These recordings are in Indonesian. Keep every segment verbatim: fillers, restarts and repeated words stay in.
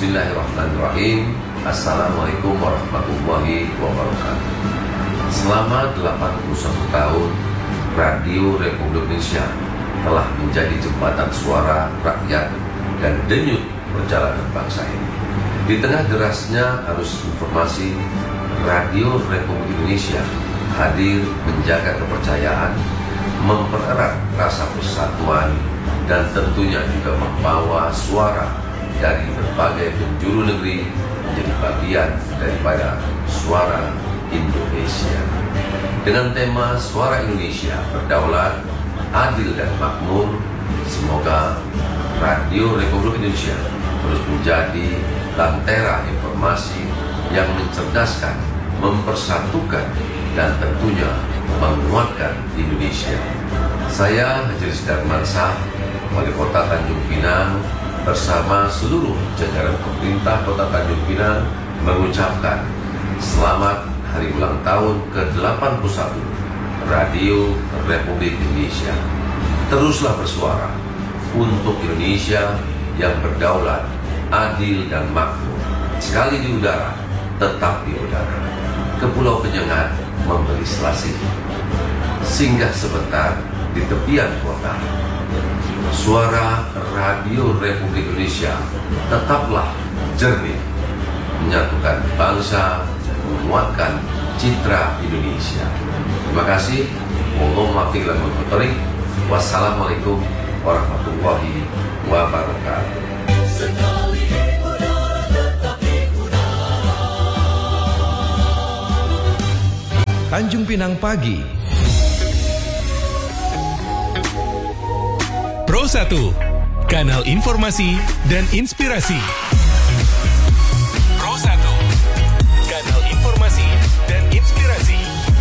Bismillahirrahmanirrahim. Assalamualaikum warahmatullahi wabarakatuh. Selama delapan puluh satu tahun, Radio Republik Indonesia telah menjadi jembatan suara rakyat dan denyut perjalanan bangsa ini. Di tengah derasnya arus informasi, Radio Republik Indonesia hadir menjaga kepercayaan, mempererat rasa persatuan, dan tentunya juga membawa suara dari berbagai penjuru negeri menjadi bagian daripada suara Indonesia. Dengan tema Suara Indonesia Berdaulat, Adil dan Makmur, semoga Radio Republik Indonesia terus menjadi lentera informasi yang mencerdaskan, mempersatukan, dan tentunya menguatkan Indonesia. Saya Haji Rizky Darmansyah, Wali Kota Tanjung Pinang, bersama seluruh jajaran pemerintah Kota Tanjung Pinang mengucapkan selamat hari ulang tahun ke delapan puluh satu Radio Republik Indonesia. Teruslah bersuara untuk Indonesia yang berdaulat, adil dan makmur. Sekali di udara, tetap di udara. Ke pulau penyengat memberi selasih. Singgah sebentar di tepian kota. Suara Radio Republik Indonesia tetaplah jernih, menyatukan bangsa, menguatkan citra Indonesia. Terima kasih. Wassalamualaikum warahmatullahi wabarakatuh. Tanjung Pinang Pagi. Pro satu, kanal informasi dan inspirasi. Pro satu, kanal informasi dan inspirasi.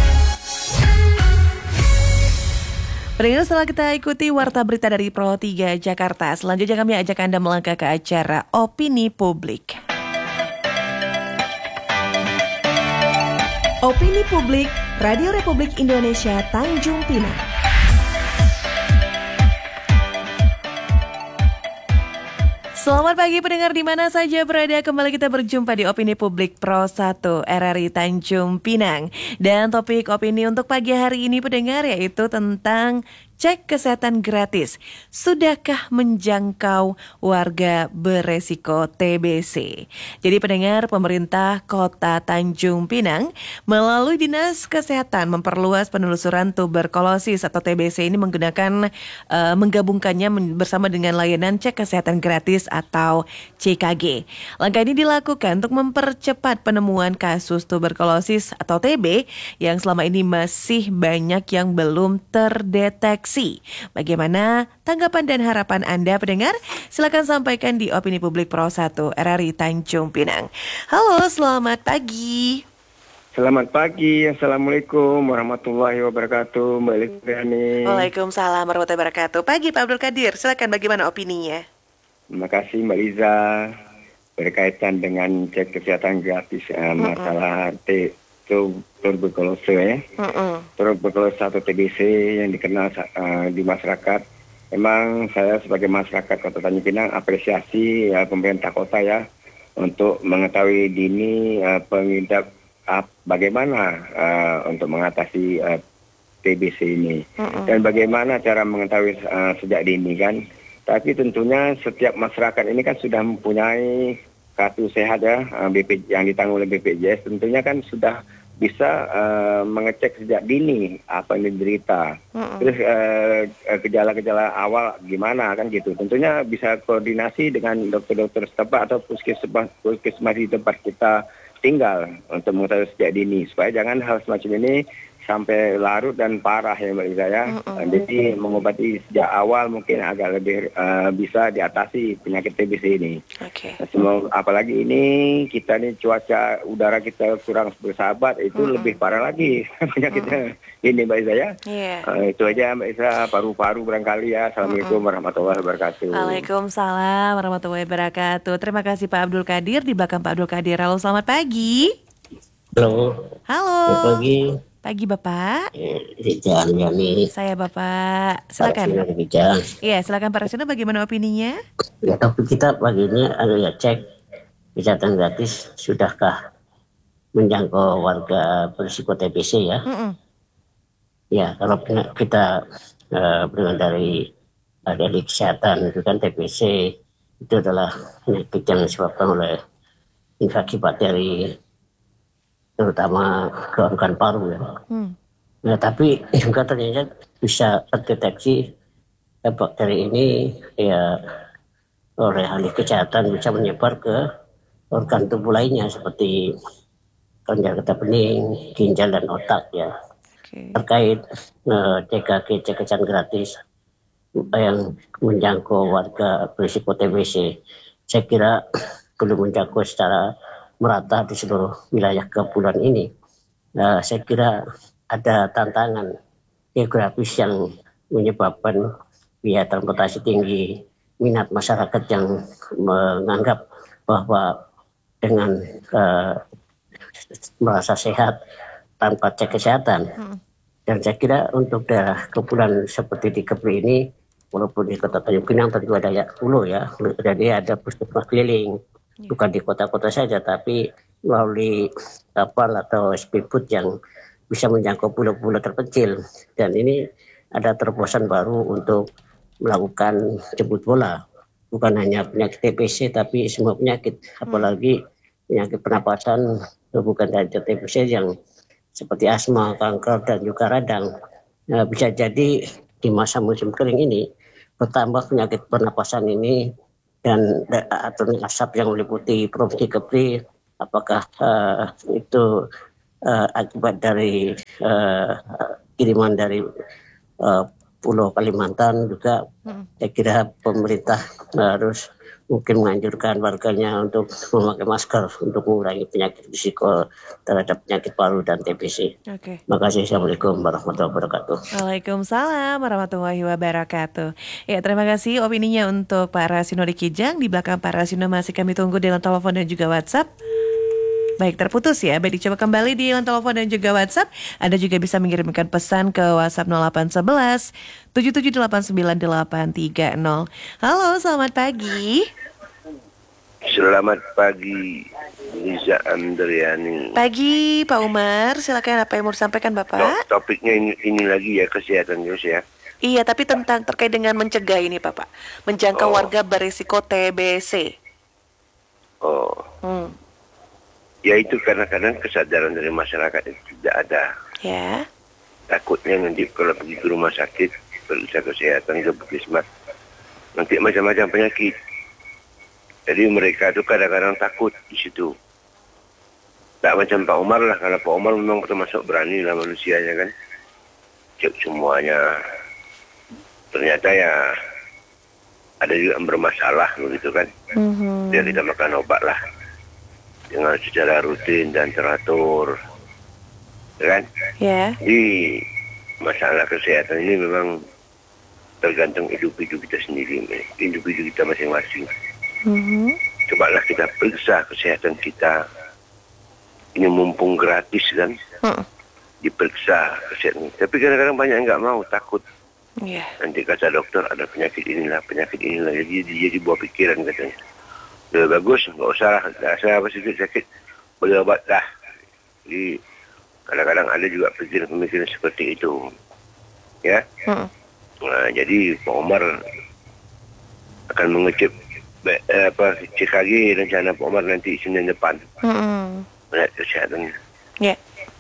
Pendengar, setelah kita ikuti warta berita dari Pro tiga Jakarta, selanjutnya kami ajak Anda melangkah ke acara Opini Publik. Opini Publik, Radio Republik Indonesia Tanjung Pinang. Selamat pagi pendengar di mana saja berada, kembali kita berjumpa di Opini Publik Pro satu R R I Tanjung Pinang. Dan topik opini untuk pagi hari ini pendengar yaitu tentang cek kesehatan gratis. Sudahkah menjangkau warga beresiko T B C? Jadi pendengar, pemerintah Kota Tanjung Pinang melalui Dinas Kesehatan memperluas penelusuran tuberkulosis atau T B C ini menggunakan uh, menggabungkannya men- bersama dengan layanan cek kesehatan gratis atau C K G. Langkah ini dilakukan untuk mempercepat penemuan kasus tuberkulosis atau T B yang selama ini masih banyak yang belum terdeteksi. Bagaimana tanggapan dan harapan Anda pendengar? Silakan sampaikan di Opini Publik Pro satu R R I Tanjung Pinang. Halo, selamat pagi. Selamat pagi, Assalamualaikum warahmatullahi wabarakatuh, Mbak Litriani. Waalaikumsalam warahmatullahi wabarakatuh. Pagi Pak Abdul Qadir, silakan bagaimana opininya? Terima kasih Mbak Liza. Berkaitan dengan cek kesehatan gratis eh, masalah T tuberkulosis ya, tuberkulosis atau T B C yang dikenal uh, di masyarakat. Memang saya sebagai masyarakat Kota Tanjung Pinang apresiasi ya pemerintah kota ya untuk mengetahui dini uh, pengidap uh, bagaimana uh, untuk mengatasi uh, T B C ini uh-uh. dan bagaimana cara mengetahui uh, sejak dini kan. Tapi tentunya setiap masyarakat ini kan sudah mempunyai kartu sehat ya, B P, yang ditanggung oleh B P J S, tentunya kan sudah bisa uh, mengecek sejak dini apa yang diderita. Uh-uh. Terus uh, gejala-gejala awal gimana kan gitu. Tentunya bisa koordinasi dengan dokter-dokter setempat atau puskesmas puskesmas di tempat kita tinggal untuk mengetahui sejak dini supaya jangan hal semacam ini sampai larut dan parah ya Mbak Iza ya. Uh-uh. Jadi mengobati sejak awal mungkin agak lebih uh, bisa diatasi penyakit T B C ini. Oke. Okay. Nah, apalagi ini kita nih cuaca udara kita kurang bersahabat itu uh-uh. lebih parah lagi penyakitnya uh-uh. ini Mbak Iza ya. Yeah. Uh, itu aja Mbak Iza, paru-paru barangkali ya. Assalamualaikum uh-uh. warahmatullahi wabarakatuh. Waalaikumsalam warahmatullahi wabarakatuh. Terima kasih Pak Abdul Qadir. Di belakang Pak Abdul Qadir. Halo, selamat pagi. Halo. Halo. Selamat pagi. Pagi Bapak. Rizal Yani. Saya Bapak. Silakan. Rizal. Iya, silakan Pak Resino, bagaimana opininya? Ya, topik kita pagi ini ada ya cek kesehatan gratis sudahkah menjangkau warga berisiko T B C ya? Mm-mm. Ya, kalau kita uh, berdengar dari uh, dari kesehatan itu kan T B C itu adalah penyakit yang disebabkan oleh infeksi bakteri, terutama ke organ paru ya. Hmm. Nah, tapi juga ternyata bisa terdeteksi eh, bakteri ini ya oleh ahli kesehatan bisa menyebar ke organ tubuh lainnya seperti kelenjar getah bening, ginjal dan otak ya. Okay. Terkait eh, C K G cek-cekan gratis yang menjangkau warga berisiko T B C, saya kira belum menjangkau secara merata di seluruh wilayah kepulauan ini. Nah, saya kira ada tantangan geografis yang menyebabkan biaya transportasi tinggi, minat masyarakat yang menganggap bahwa dengan uh, merasa sehat tanpa cek kesehatan. Hmm. Dan saya kira untuk daerah kepulauan seperti di Kepri ini, walaupun di Kota Tanjung Pinang tadi ada pulau ya, jadi ada puskesmas keliling, yeah. Bukan di kota-kota saja, tapi melalui kapal atau speedboat yang bisa menjangkau pulau-pulau terpencil. Dan ini ada terobosan baru untuk melakukan jemput bola, bukan hanya penyakit T B C, tapi semua penyakit, apalagi penyakit pernapasan bukan dari T B C yang seperti asma, kanker, dan juga radang. Nah, bisa jadi di masa musim kering ini bertambah penyakit pernapasan ini dan atau asap yang meliputi Provinsi Kepri, apakah uh, itu uh, akibat dari uh, kiriman dari uh, Pulau Kalimantan juga. Hmm. Saya kira pemerintah harus mungkin menganjurkan warganya untuk memakai masker untuk mengurangi penyakit risiko terhadap penyakit paru dan T B C. Oke. Okay. Terima kasih. Assalamualaikum warahmatullahi wabarakatuh. Waalaikumsalam warahmatullahi wabarakatuh. Ya, terima kasih opininya untuk Pak Rasino di Kijang. Di belakang Pak Rasino masih kami tunggu di line telepon dan juga WhatsApp. Baik, terputus ya. Baik, dicoba kembali di line telepon dan juga WhatsApp. Anda juga bisa mengirimkan pesan ke WhatsApp nol delapan satu satu tujuh tujuh delapan sembilan delapan tiga nol. Halo, selamat pagi. Selamat pagi, Liza Andriani. Pagi, Pak Umar. Silakan, apa yang mau disampaikan, Bapak? No, topiknya ini, ini lagi ya, kesehatan terus ya. Iya, tapi tentang terkait dengan mencegah ini, Bapak. Menjangkau oh. warga berisiko T B C. Oh. Hmm. Ya itu kadang-kadang kesadaran dari masyarakat itu tidak ada. Ya. Takutnya nanti kalau pergi ke rumah sakit, periksa kesehatan ke puskesmas, nanti macam-macam penyakit. Jadi mereka itu kadang-kadang takut di situ. Tak macam Pak Umar lah, kalau Pak Umar memang termasuk berani lah manusianya kan. Cek semuanya. Ternyata ya ada juga yang bermasalah begitu kan. Mm-hmm. Dia tidak makan obat lah. Dengan secara rutin dan teratur, kan? Ya. Yeah. Jadi masalah kesehatan ini memang tergantung individu kita sendiri, individu kita masing-masing. Mm-hmm. Cobalah kita periksa kesehatan kita. Ini mumpung gratis kan? Mm. Diperiksa kesehatan. Tapi kadang-kadang banyak yang nggak mau, takut. Yeah. Nanti kata dokter ada penyakit inilah, penyakit inilah, jadi dia dibawa pikiran katanya. Sudah bagus, nggak usah lah, saya apa sakit, boleh obat dah. Jadi kadang-kadang ada juga pikiran-pemikiran seperti itu, ya. Hmm. Nah, jadi Pak Umar akan mengecek eh, apa C K G rencana Pak Umar nanti Senin depan, hmm. melihat kesehatannya. Ya. Yeah.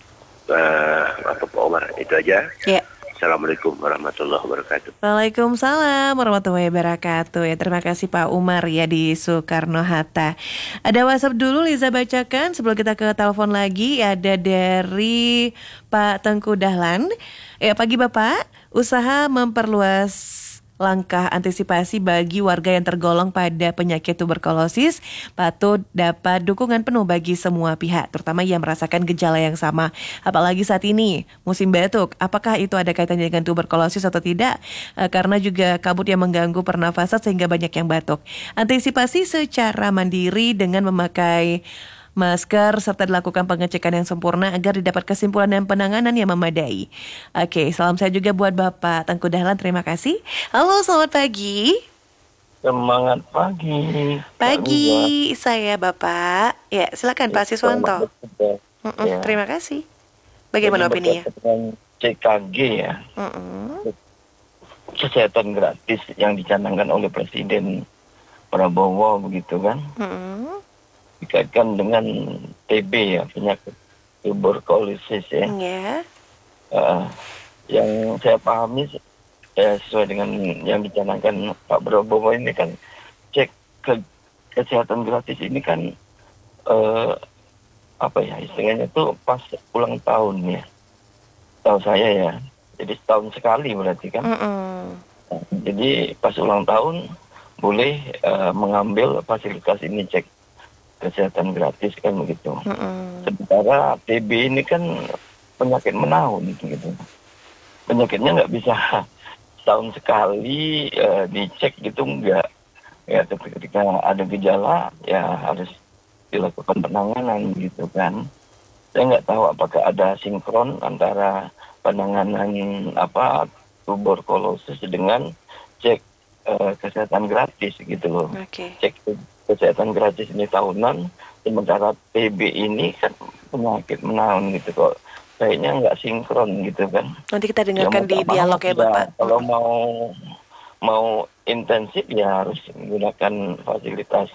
Nah, apa Pak Umar itu aja. Ya. Yeah. Assalamualaikum warahmatullahi wabarakatuh. Waalaikumsalam warahmatullahi wabarakatuh. Ya, terima kasih Pak Umar ya di Soekarno-Hatta. Ada WhatsApp dulu Liza bacakan sebelum kita ke telepon lagi. Ada dari Pak Tengku Dahlan. Ya, pagi Bapak. Usaha memperluas langkah antisipasi bagi warga yang tergolong pada penyakit tuberkulosis patut dapat dukungan penuh bagi semua pihak, terutama yang merasakan gejala yang sama. Apalagi saat ini musim batuk, apakah itu ada kaitannya dengan tuberkulosis atau tidak? E, karena juga kabut yang mengganggu pernafasan sehingga banyak yang batuk. Antisipasi secara mandiri dengan memakai masker serta dilakukan pengecekan yang sempurna agar didapat kesimpulan dan penanganan yang memadai. Oke, salam saya juga buat Bapak Tengku Dahlan, terima kasih. Halo, selamat pagi. Semangat pagi. Pagi saya Bapak. Ya, silakan Pak Siswanto. Ya. Terima kasih. Bagaimana opininya? Dengan C K G ya. Mm-mm. Kesehatan gratis yang dicanangkan oleh Presiden Prabowo begitu kan. Mm-mm. Dikaitkan dengan T B ya, penyakit tuberkulosis ya. Yeah. Uh, yang saya pahami ya, sesuai dengan yang dicanangkan Pak Prabowo ini kan, cek ke kesehatan gratis ini kan uh, apa ya istilahnya tuh pas ulang tahun ya, tahu saya ya, jadi setahun sekali berarti kan. Mm-mm. Nah, jadi pas ulang tahun boleh uh, mengambil fasilitas ini, cek kesehatan gratis kan begitu. Mm-mm. Sementara T B ini kan penyakit menahun gitu. Penyakitnya nggak bisa setahun sekali uh, dicek gitu, enggak. Ya, tapi ketika ada gejala ya harus dilakukan penanganan gitu kan. Saya nggak tahu apakah ada sinkron antara penanganan apa tuberkulosis dengan cek uh, kesehatan gratis gitu loh. Okay. Cek kesehatan gratis ini tahunan, sementara T B ini kan penyakit menahun gitu kok. Kayaknya nggak sinkron gitu kan. Nanti kita dengarkan Ya, di dialog ya Bapak. Kalau mau mau intensif ya harus menggunakan fasilitas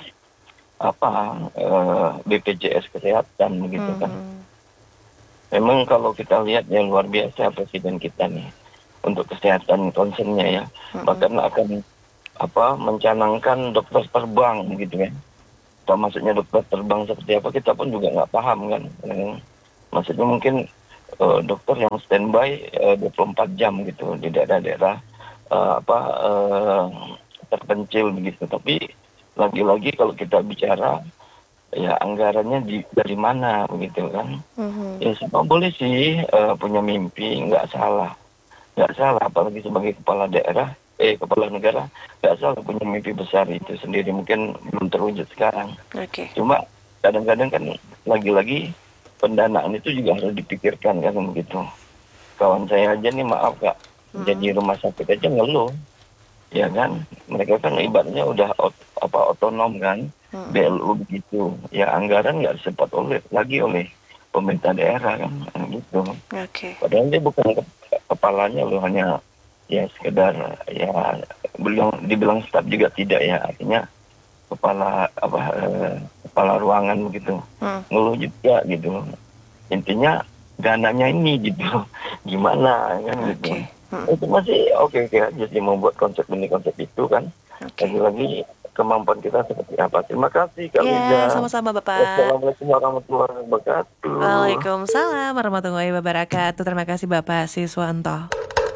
apa eh, B P J S kesehatan begitu kan. Hmm. Memang kalau kita lihat ya luar biasa Presiden kita nih untuk kesehatan concernnya ya. Hmm. Bahkan akan apa mencanangkan dokter terbang gitu kan. Apa maksudnya dokter terbang seperti apa kita pun juga nggak paham kan. Maksudnya mungkin Uh, dokter yang standby uh, dua puluh empat jam gitu di daerah-daerah uh, apa uh, terpencil begitu. Tapi lagi-lagi kalau kita bicara ya anggarannya di, dari mana begitu kan. Mm-hmm. Ya semua boleh sih uh, punya mimpi, nggak salah, nggak salah apalagi sebagai kepala daerah eh kepala negara nggak salah punya mimpi besar itu sendiri, mungkin belum terwujud sekarang. Okay. Cuma kadang-kadang kan lagi-lagi pendanaan itu juga harus dipikirkan kan begitu. Kawan saya aja nih maaf Kak, hmm. jadi rumah sakit aja ngeluh, ya kan. Mereka kan ibaratnya udah ot, apa otonom kan, hmm. B L U begitu. Ya anggaran nggak disupport oleh lagi oleh pemerintah daerah kan, gitu. Okay. Padahal dia bukan ke, kepalanya loh, hanya ya sekedar ya bilang dibilang staf juga tidak ya, artinya kepala apa eh, kepala ruangan begitu, hmm. ngeluh juga gitu. Intinya dananya ini gitu, gimana kan gitu. Okay. Hmm. Itu masih oke oke aja sih membuat konsep ini konsep itu kan. Okay. Lagi-lagi kemampuan kita seperti apa. Terima kasih Kak Liza. Ya, sama-sama Bapak. Assalamualaikum warahmatullahi wabarakatuh. Waalaikumsalam warahmatullahi wabarakatuh. Terima kasih Bapak Siswanto.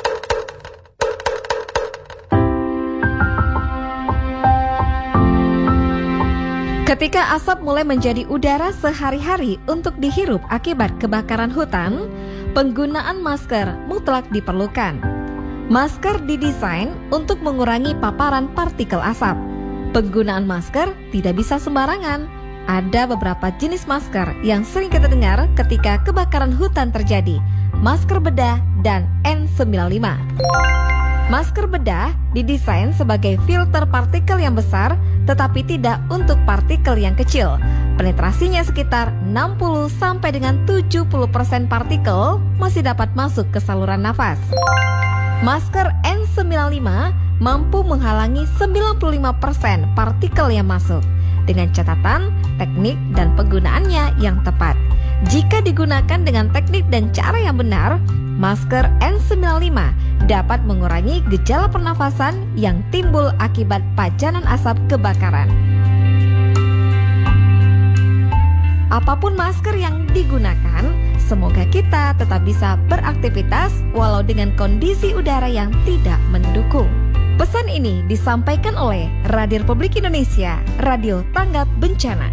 Ketika asap mulai menjadi udara sehari-hari untuk dihirup akibat kebakaran hutan, penggunaan masker mutlak diperlukan. Masker didesain untuk mengurangi paparan partikel asap. Penggunaan masker tidak bisa sembarangan. Ada beberapa jenis masker yang sering kita dengar ketika kebakaran hutan terjadi. Masker bedah dan N sembilan puluh lima. Masker bedah didesain sebagai filter partikel yang besar, tetapi tidak untuk partikel yang kecil. Penetrasinya sekitar enam puluh sampai dengan tujuh puluh persen partikel masih dapat masuk ke saluran nafas. Masker N sembilan puluh lima mampu menghalangi sembilan puluh lima persen partikel yang masuk, dengan catatan teknik dan penggunaannya yang tepat. Jika digunakan dengan teknik dan cara yang benar, masker N sembilan puluh lima dapat mengurangi gejala pernafasan yang timbul akibat pajanan asap kebakaran. Apapun masker yang digunakan, semoga kita tetap bisa beraktivitas walau dengan kondisi udara yang tidak mendukung. Pesan ini disampaikan oleh Radio Republik Indonesia, Radio Tanggap Bencana.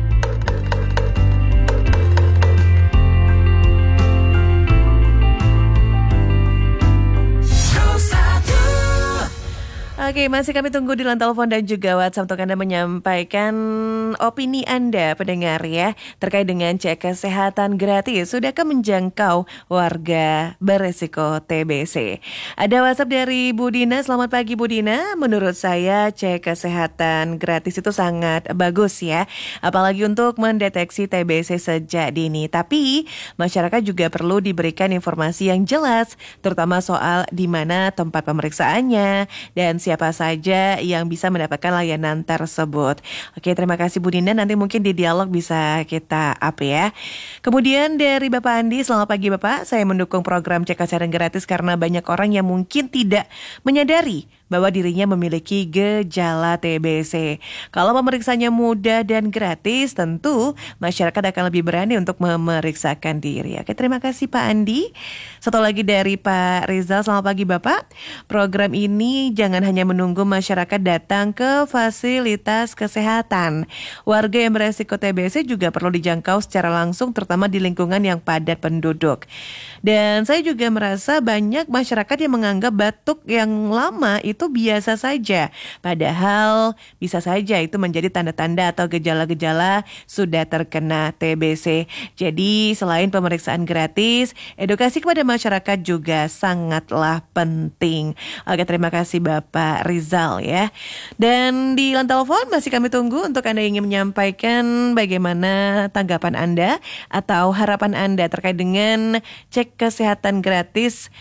Oke, masih kami tunggu di line telepon dan juga WhatsApp untuk Anda menyampaikan opini Anda pendengar ya terkait dengan cek kesehatan gratis. Sudahkah menjangkau warga beresiko T B C? Ada WhatsApp dari Bu Dina. Selamat pagi Bu Dina. Menurut saya cek kesehatan gratis itu sangat bagus ya. Apalagi untuk mendeteksi T B C sejak dini. Tapi masyarakat juga perlu diberikan informasi yang jelas, terutama soal di mana tempat pemeriksaannya dan siapa saja yang bisa mendapatkan layanan tersebut. Oke, terima kasih Bu Dinda. Nanti mungkin di dialog bisa kita up ya. Kemudian dari Bapak Andi, selamat pagi Bapak. Saya mendukung program cek kesehatan gratis karena banyak orang yang mungkin tidak menyadari bahwa dirinya memiliki gejala T B C. Kalau pemeriksanya mudah dan gratis, tentu masyarakat akan lebih berani untuk memeriksakan diri. Oke, terima kasih Pak Andi. Satu lagi dari Pak Rizal, selamat pagi Bapak. Program ini jangan hanya menunggu masyarakat datang ke fasilitas kesehatan. Warga yang beresiko T B C juga perlu dijangkau secara langsung, terutama di lingkungan yang padat penduduk. Dan saya juga merasa banyak masyarakat yang menganggap batuk yang lama itu biasa saja. Padahal bisa saja itu menjadi tanda-tanda atau gejala-gejala sudah terkena T B C. Jadi selain pemeriksaan gratis, edukasi kepada masyarakat juga sangatlah penting. Oke, terima kasih Bapak Rizal ya. Dan di line telepon masih kami tunggu untuk Anda ingin menyampaikan bagaimana tanggapan Anda atau harapan Anda terkait dengan cek kesehatan gratis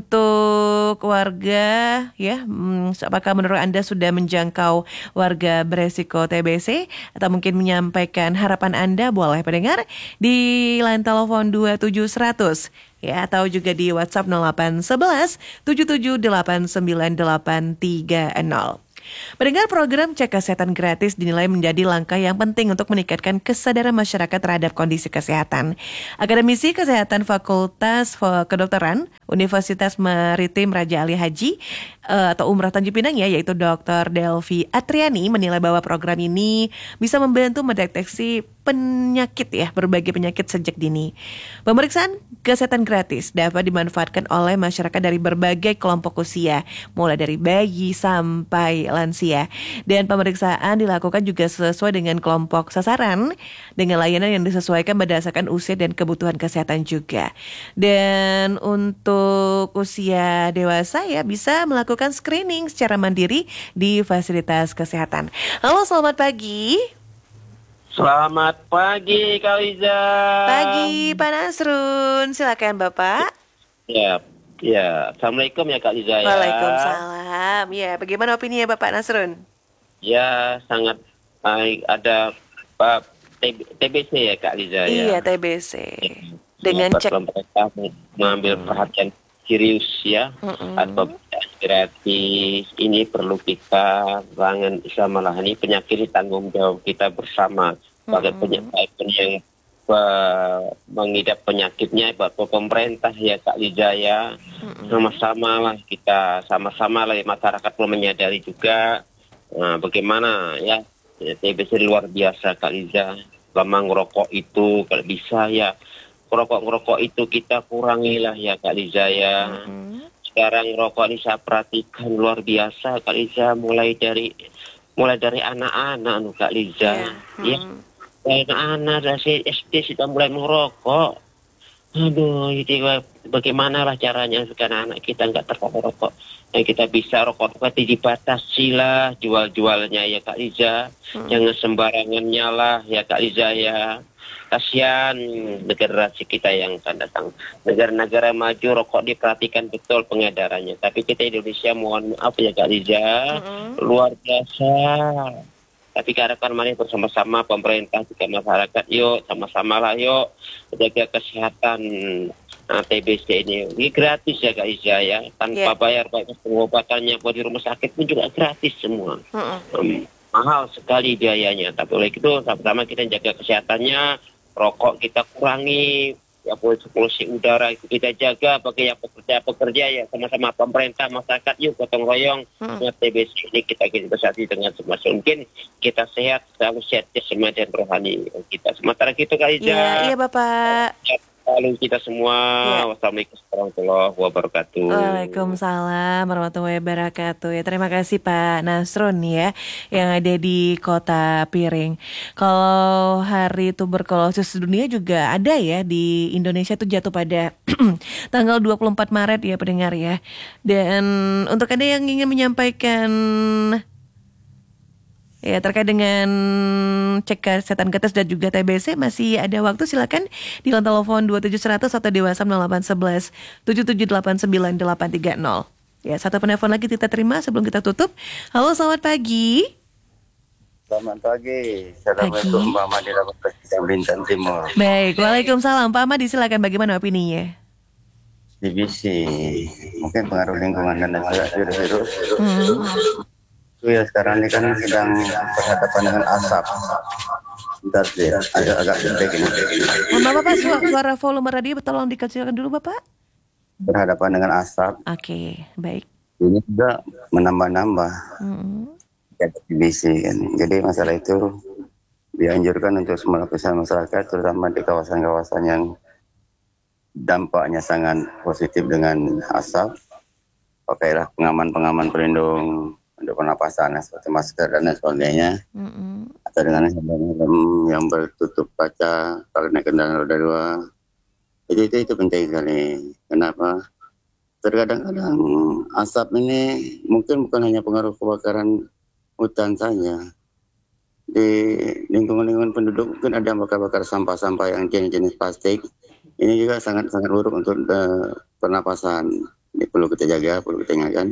untuk warga ya. Hmm, apakah menurut Anda sudah menjangkau warga beresiko T B C atau mungkin menyampaikan harapan Anda? Boleh pendengar di line telepon dua tujuh seratus ya, atau juga di WhatsApp nol delapan satu satu tujuh tujuh delapan sembilan delapan tiga nol. Mendengar program cek kesehatan gratis dinilai menjadi langkah yang penting untuk meningkatkan kesadaran masyarakat terhadap kondisi kesehatan. Akademisi Kesehatan Fakultas Kedokteran Universitas Maritim Raja Ali Haji uh, atau Umrah Tanjung Pinang ya, yaitu Doktor Delvi Atriani menilai bahwa program ini bisa membantu mendeteksi penyakit ya, berbagai penyakit sejak dini. Pemeriksaan kesehatan gratis dapat dimanfaatkan oleh masyarakat dari berbagai kelompok usia, mulai dari bayi sampai lansia. Dan pemeriksaan dilakukan juga sesuai dengan kelompok sasaran, dengan layanan yang disesuaikan berdasarkan usia dan kebutuhan kesehatan juga. Dan untuk usia dewasa ya bisa melakukan screening secara mandiri di fasilitas kesehatan. Halo, selamat pagi. Selamat pagi Kak Liza. Pagi Pak Nasrun, silakan Bapak. Ya, ya. Assalamualaikum ya Kak Liza ya. Waalaikumsalam. Ya, bagaimana opininya Bapak Nasrun? Ya, sangat baik. Ada Pak T B C ya Kak Liza ya. Iya, T B C. Dengan cek pemerintah mengambil perhatian serius ya, mm-hmm. atau gratis ini perlu kita bangun sama lah, ini penyakit ini tanggung jawab kita bersama sebagai mm-hmm. penyakit yang uh, mengidap penyakitnya bapak pemerintah ya Kak Liza ya, mm-hmm. sama-sama lah kita sama-sama lah masyarakat perlu menyadari juga uh, bagaimana ya T B C luar biasa Kak Liza. Lama ngerokok itu kalau bisa ya ngerokok-ngerokok itu kita kurangilah ya Kak Liza ya. Mm-hmm. Sekarang rokok ini saya perhatikan luar biasa Kak Liza, mulai dari mulai dari anak-anak Kak Liza. Yeah. Mm-hmm. Ya, anak-anak dari S D sudah mulai merokok. Aduh, itu bagaimana lah caranya sekarang anak kita nggak terpapar rokok. Yang kita bisa rokok-rokok dibatasi lah jual-jualnya ya Kak Liza. Mm-hmm. Jangan sembarangannya lah ya Kak Liza ya. Kasihan generasi kita yang akan datang. Negara-negara maju rokok diperhatikan betul pengedarannya. Tapi kita Indonesia mohon maaf ya Kak Liza, mm-hmm. luar biasa. Tapi harapan mari bersama-sama pemerintah juga masyarakat, yuk sama-sama lah yuk jaga kesehatan nah, T B C ini. Ini gratis ya Kak Liza ya, tanpa yeah. bayar baik pengobatannya buat di rumah sakit pun juga gratis semua. Mm-hmm. Um, mahal sekali biayanya. Tapi oleh itu sama-sama kita jaga kesehatannya. Rokok kita kurangi, ya polusi udara itu kita jaga bagi yang pekerja-pekerja ya sama-sama pemerintah masyarakat yuk gotong royong hmm. T B C ini kita kita bersatu dengan semasa mungkin kita sehat selalu sehat jasmani dan rohani kita. Sementara gitu Kak Liza. Iya, iya Bapak. selalu kita semua. Ya. Wassalamualaikum warahmatullahi wabarakatuh. Waalaikumsalam warahmatullahi wabarakatuh. Ya, terima kasih Pak Nasrun ya yang ada di Kota Piring. Kalau Hari Tuberkulosis Dunia juga ada ya di Indonesia, itu jatuh pada tanggal dua puluh empat Maret ya pendengar ya. Dan untuk Anda yang ingin menyampaikan ya terkait dengan cek kesehatan gratis dan juga T B C, masih ada waktu, silakan di line telepon dua tujuh seratus atau di WhatsApp nol delapan satu satu tujuh tujuh delapan sembilan delapan tiga nol. Ya, satu penelpon lagi kita terima sebelum kita tutup. Halo, selamat pagi. Selamat pagi. Assalamualaikum Mbak Madi dari Bintan Timur. Baik, waalaikumsalam Pak Madi, silakan bagaimana opininya? D B C mungkin pengaruh lingkungan dan juga virus-virus. Hmm. Ya sekarang ini kan sedang berhadapan dengan asap. Bentar sih, agak agak gede gini. Mohon maaf Pak, suara, suara volume radio tolong dikecilkan dulu Bapak. Berhadapan dengan asap. Oke, baik. Ini juga menambah-nambah. Hmm. D B C kan. Jadi masalah itu dianjurkan untuk semua lapisan masyarakat, terutama di kawasan-kawasan yang dampaknya sangat positif dengan asap. Pakailah pengaman-pengaman pelindung untuk pernapasan seperti masker dan lain sebagainya, mm-hmm. atau dengan helm yang bertutup kaca kalau naik kendaraan roda dua. Itu itu itu penting sekali. Kenapa? Terkadang-kadang asap ini mungkin bukan hanya pengaruh kebakaran hutan saja. Di lingkungan-lingkungan penduduk mungkin ada bakar-bakar sampah-sampah yang jenis-jenis plastik. Ini juga sangat-sangat buruk untuk uh, pernapasan. Ini perlu kita jaga, perlu kita ingatkan.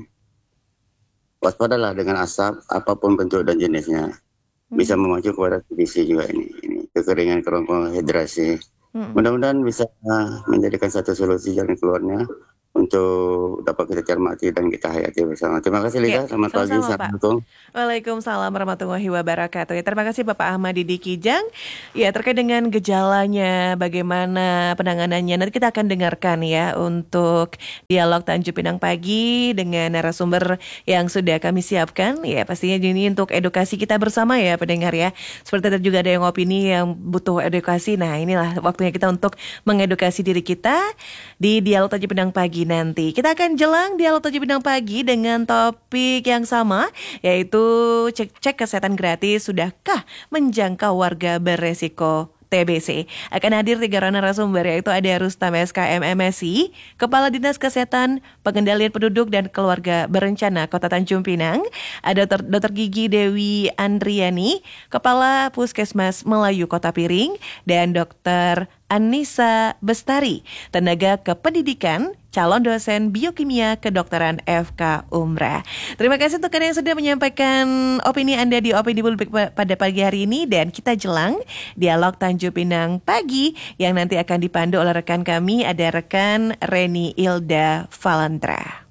Waspadalah dengan asap apapun bentuk dan jenisnya, bisa memacu kepada T B C juga ini, ini kekeringan kelompok hidrasi. Hmm. Mudah-mudahan bisa menjadikan satu solusi jalan keluarnya untuk dapat kita cermati dan kita hayati bersama. Terima kasih Lisa, ya, selamat pagi, Assalamualaikum. Waalaikumsalam warahmatullahi wabarakatuh. Ya, terima kasih Bapak Ahmad Didi Kijang. Ya, terkait dengan gejalanya, bagaimana penanganannya, nanti kita akan dengarkan ya untuk dialog Tanjung Pinang pagi dengan narasumber yang sudah kami siapkan. Ya, pastinya ini untuk edukasi kita bersama ya pendengar ya. Seperti tadi juga ada yang opini yang butuh edukasi. Nah, inilah waktunya kita untuk mengedukasi diri kita di dialog Tanjung Pinang pagi nanti. Kita akan jelang dialog Tanjung Pinang pagi dengan topik yang sama, yaitu cek, cek kesehatan gratis sudahkah menjangkau warga beresiko T B C. Akan hadir tiga orang narasumber, yaitu ada Rustam S K M M S I, Kepala Dinas Kesehatan, Pengendalian Penduduk dan Keluarga Berencana Kota Tanjung Pinang, ada Dokter Gigi Dewi Andriani, Kepala Puskesmas Melayu Kota Piring, dan Dokter Anissa Bestari, tenaga kependidikan, calon dosen biokimia kedokteran F K Umrah. Terima kasih untuk kalian yang sudah menyampaikan opini Anda di Opini Publik pada pagi hari ini, dan kita jelang dialog Tanjung Pinang pagi yang nanti akan dipandu oleh rekan kami, ada rekan Reni Ilda Valantra.